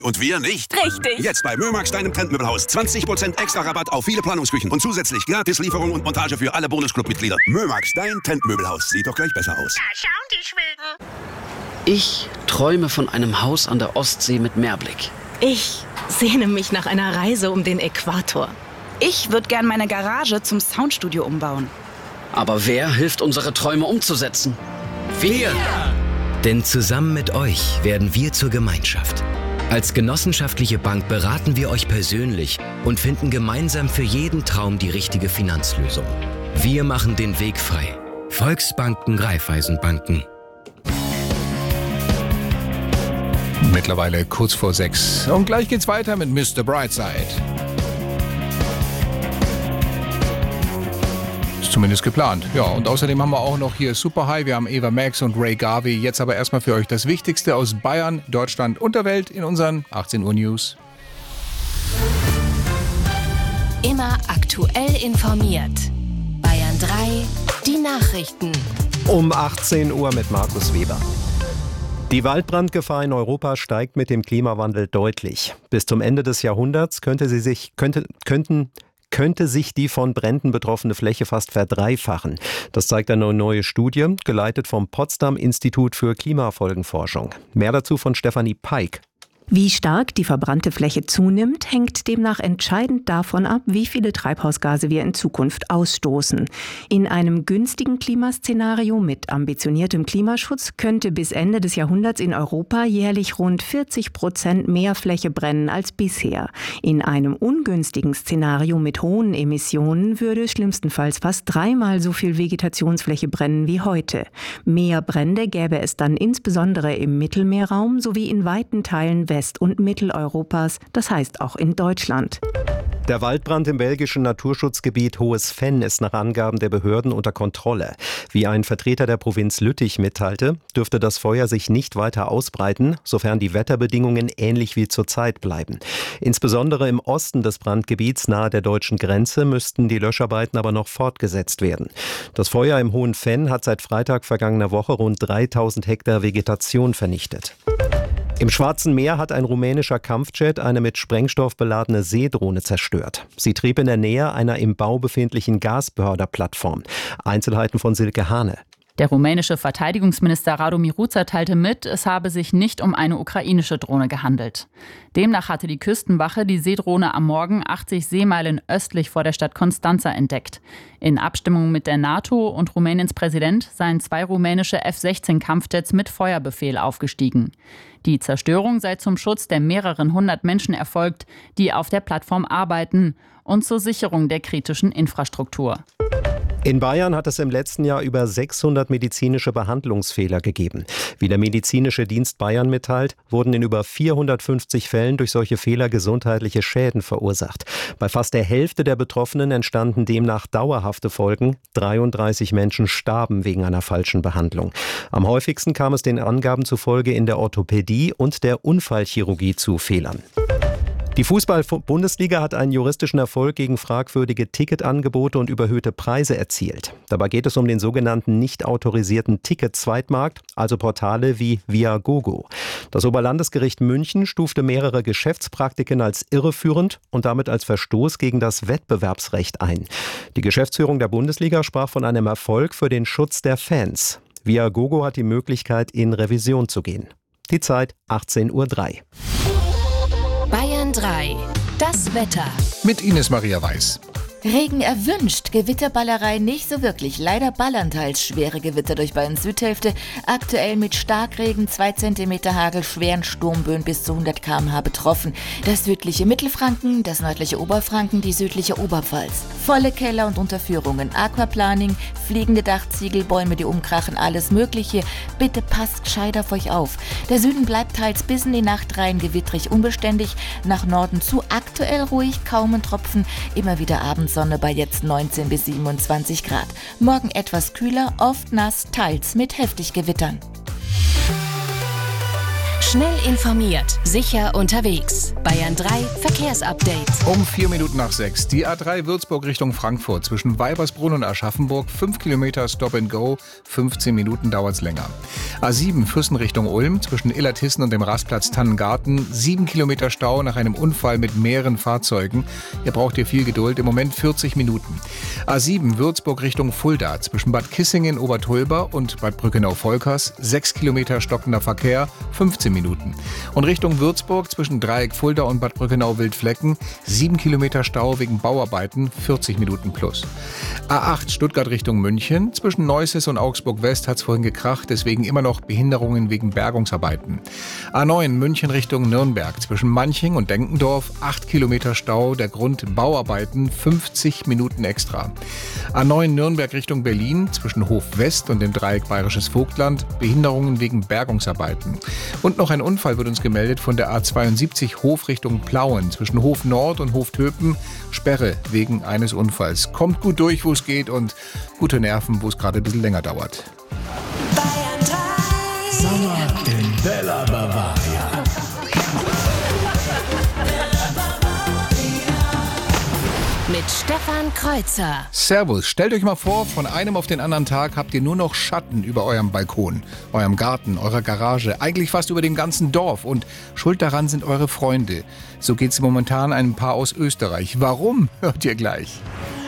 Und wir nicht? Richtig. Jetzt bei Mömax, deinem Trendmöbelhaus. 20% extra Rabatt auf viele Planungsküchen. Und zusätzlich gratis Lieferung und Montage für alle Bonusclub-Mitglieder. Mömax, dein Trendmöbelhaus. Sieht doch gleich besser aus. Da schauen die Schweden. Ich träume von einem Haus an der Ostsee mit Meerblick. Ich sehne mich nach einer Reise um den Äquator. Ich würde gern meine Garage zum Soundstudio umbauen. Aber wer hilft, unsere Träume umzusetzen? Wir! Denn zusammen mit euch werden wir zur Gemeinschaft. Als genossenschaftliche Bank beraten wir euch persönlich und finden gemeinsam für jeden Traum die richtige Finanzlösung. Wir machen den Weg frei. Volksbanken, Raiffeisenbanken. Mittlerweile kurz vor 6. Und gleich geht's weiter mit Mr. Brightside. Ist zumindest geplant. Ja, und außerdem haben wir auch noch hier Super High. Wir haben Eva Max und Ray Garvey. Jetzt aber erstmal für euch das Wichtigste aus Bayern, Deutschland und der Welt in unseren 18 Uhr News. Immer aktuell informiert. Bayern 3, die Nachrichten. Um 18 Uhr mit Markus Weber. Die Waldbrandgefahr in Europa steigt mit dem Klimawandel deutlich. Bis zum Ende des Jahrhunderts könnte sich die von Bränden betroffene Fläche fast verdreifachen. Das zeigt eine neue Studie, geleitet vom Potsdam Institut für Klimafolgenforschung. Mehr dazu von Stefanie Peik. Wie stark die verbrannte Fläche zunimmt, hängt demnach entscheidend davon ab, wie viele Treibhausgase wir in Zukunft ausstoßen. In einem günstigen Klimaszenario mit ambitioniertem Klimaschutz könnte bis Ende des Jahrhunderts in Europa jährlich rund 40% mehr Fläche brennen als bisher. In einem ungünstigen Szenario mit hohen Emissionen würde schlimmstenfalls fast dreimal so viel Vegetationsfläche brennen wie heute. Mehr Brände gäbe es dann insbesondere im Mittelmeerraum sowie in weiten Teilen West- und Mitteleuropas, das heißt auch in Deutschland. Der Waldbrand im belgischen Naturschutzgebiet Hohes Venn ist nach Angaben der Behörden unter Kontrolle. Wie ein Vertreter der Provinz Lüttich mitteilte, dürfte das Feuer sich nicht weiter ausbreiten, sofern die Wetterbedingungen ähnlich wie zurzeit bleiben. Insbesondere im Osten des Brandgebiets nahe der deutschen Grenze müssten die Löscharbeiten aber noch fortgesetzt werden. Das Feuer im Hohen Venn hat seit Freitag vergangener Woche rund 3000 Hektar Vegetation vernichtet. Im Schwarzen Meer hat ein rumänischer Kampfjet eine mit Sprengstoff beladene Seedrohne zerstört. Sie trieb in der Nähe einer im Bau befindlichen Gasbehörderplattform. Einzelheiten von Silke Hane. Der rumänische Verteidigungsminister Radu Miruța teilte mit, es habe sich nicht um eine ukrainische Drohne gehandelt. Demnach hatte die Küstenwache die Seedrohne am Morgen 80 Seemeilen östlich vor der Stadt Constanța entdeckt. In Abstimmung mit der NATO und Rumäniens Präsident seien 2 rumänische F-16-Kampfjets mit Feuerbefehl aufgestiegen. Die Zerstörung sei zum Schutz der mehreren hundert Menschen erfolgt, die auf der Plattform arbeiten, und zur Sicherung der kritischen Infrastruktur. In Bayern hat es im letzten Jahr über 600 medizinische Behandlungsfehler gegeben. Wie der Medizinische Dienst Bayern mitteilt, wurden in über 450 Fällen durch solche Fehler gesundheitliche Schäden verursacht. Bei fast der Hälfte der Betroffenen entstanden demnach dauerhafte Folgen. 33 Menschen starben wegen einer falschen Behandlung. Am häufigsten kam es den Angaben zufolge in der Orthopädie und der Unfallchirurgie zu Fehlern. Die Fußball-Bundesliga hat einen juristischen Erfolg gegen fragwürdige Ticketangebote und überhöhte Preise erzielt. Dabei geht es um den sogenannten nicht autorisierten Ticket-Zweitmarkt, also Portale wie Viagogo. Das Oberlandesgericht München stufte mehrere Geschäftspraktiken als irreführend und damit als Verstoß gegen das Wettbewerbsrecht ein. Die Geschäftsführung der Bundesliga sprach von einem Erfolg für den Schutz der Fans. Viagogo hat die Möglichkeit, in Revision zu gehen. Die Zeit 18:03 Uhr. Bayern 3, das Wetter. Mit Ines Maria Weiß. Regen erwünscht, Gewitterballerei nicht so wirklich. Leider ballern teils schwere Gewitter durch Bayerns Südhälfte. Aktuell mit Starkregen, 2 cm Hagel, schweren Sturmböen bis zu 100 km/h betroffen. Das südliche Mittelfranken, das nördliche Oberfranken, die südliche Oberpfalz. Volle Keller und Unterführungen, Aquaplaning, fliegende Dachziegel, Bäume, die umkrachen, alles Mögliche. Bitte passt gescheit auf euch auf. Der Süden bleibt teils bis in die Nacht rein gewittrig unbeständig. Nach Norden zu aktuell ruhig, kaum ein Tropfen. Immer wieder abends Sonne bei jetzt 19 bis 27 Grad. Morgen etwas kühler, oft nass, teils mit heftig Gewittern. Schnell informiert, sicher unterwegs. Bayern 3 Verkehrsupdate. Um 6:04. Die A3 Würzburg Richtung Frankfurt zwischen Weibersbrunn und Aschaffenburg. 5 Kilometer Stop and Go. 15 Minuten dauert's länger. A7 Füssen Richtung Ulm zwischen Illertissen und dem Rastplatz Tannengarten. 7 Kilometer Stau nach einem Unfall mit mehreren Fahrzeugen. Ihr braucht hier viel Geduld. Im Moment 40 Minuten. A7 Würzburg Richtung Fulda zwischen Bad Kissingen Obertulber und Bad Brückenau-Volkers. 6 Kilometer stockender Verkehr. 15 Minuten. Und Richtung Würzburg zwischen Dreieck Fulda und Bad Brückenau-Wildflecken 7 Kilometer Stau wegen Bauarbeiten, 40 Minuten plus. A8 Stuttgart Richtung München. Zwischen Neuses und Augsburg West hat es vorhin gekracht, deswegen immer noch Behinderungen wegen Bergungsarbeiten. A9 München Richtung Nürnberg. Zwischen Manching und Denkendorf 8 Kilometer Stau, der Grund Bauarbeiten, 50 Minuten extra. A9 Nürnberg Richtung Berlin. Zwischen Hof West und dem Dreieck Bayerisches Vogtland Behinderungen wegen Bergungsarbeiten. Und noch ein Unfall wird uns gemeldet von der A72 Hof Richtung Plauen. Zwischen Hof Nord und Hof Töpen Sperre wegen eines Unfalls. Kommt gut durch, wo es geht, und gute Nerven, wo es gerade ein bisschen länger dauert. Bayern 3. Sommer in Bella Bavaria. Mit Stefan Kreuzer. Servus, stellt euch mal vor, von einem auf den anderen Tag habt ihr nur noch Schatten über eurem Balkon, eurem Garten, eurer Garage, eigentlich fast über dem ganzen Dorf, und schuld daran sind eure Freunde. So geht's momentan einem Paar aus Österreich. Warum? Hört ihr gleich.